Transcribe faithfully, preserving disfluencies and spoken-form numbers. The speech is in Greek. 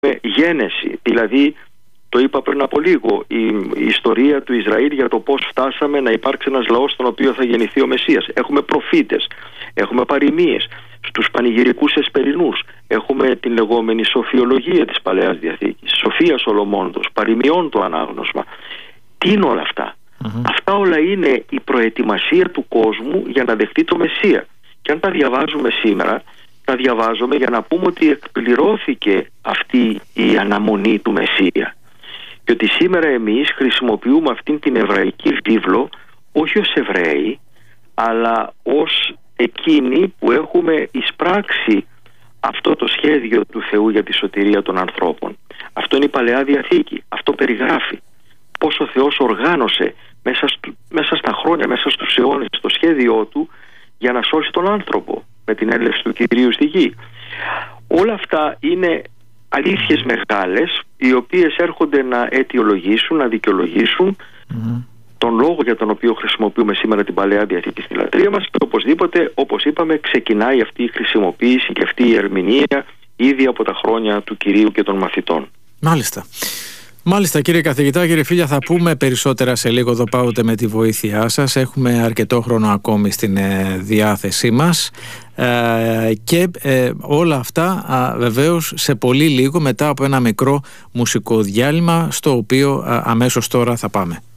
γένεση, δηλαδή το είπα πριν από λίγο, η, η ιστορία του Ισραήλ για το πώς φτάσαμε να υπάρξει ένας λαός στον οποίο θα γεννηθεί ο Μεσσίας. Έχουμε προφήτες, έχουμε παροιμίες στους πανηγυρικούς εσπερινούς, έχουμε την λεγόμενη σοφιολογία της Παλαιάς Διαθήκης, Σοφία Σολομώντος, παροιμιών το ανάγνωσμα. Τι είναι όλα αυτά? Mm-hmm. Αυτά όλα είναι η προετοιμασία του κόσμου για να δεχτεί το Μεσσία. Και αν τα διαβάζουμε σήμερα, τα διαβάζουμε για να πούμε ότι εκπληρώθηκε αυτή η αναμονή του Μεσσία. Και ότι σήμερα εμείς χρησιμοποιούμε αυτήν την εβραϊκή βίβλο όχι ως Εβραίοι, αλλά ως εκείνοι που έχουμε εισπράξει αυτό το σχέδιο του Θεού για τη σωτηρία των ανθρώπων. Αυτό είναι η Παλαιά Διαθήκη. Αυτό περιγράφει πώς ο Θεός οργάνωσε μέσα, στου, μέσα στα χρόνια, μέσα στους αιώνες, το σχέδιό του για να σώσει τον άνθρωπο με την έλευση του Κυρίου στη γη. Όλα αυτά είναι αλήθειες μεγάλες, οι οποίες έρχονται να αιτιολογήσουν, να δικαιολογήσουν mm-hmm. τον λόγο για τον οποίο χρησιμοποιούμε σήμερα την Παλαιά Διαθήκη στη λατρεία μας, και οπωσδήποτε, όπως είπαμε, ξεκινάει αυτή η χρησιμοποίηση και αυτή η ερμηνεία ήδη από τα χρόνια του Κυρίου και των μαθητών. Μάλιστα. Μάλιστα, κύριε καθηγητά, κύριε Φίλια, θα πούμε περισσότερα σε λίγο εδώ πάντοτε με τη βοήθειά σας. Έχουμε αρκετό χρόνο ακόμη στην ε, διάθεσή μας ε, και ε, όλα αυτά α, βεβαίως σε πολύ λίγο μετά από ένα μικρό μουσικό διάλειμμα, στο οποίο α, αμέσως τώρα θα πάμε.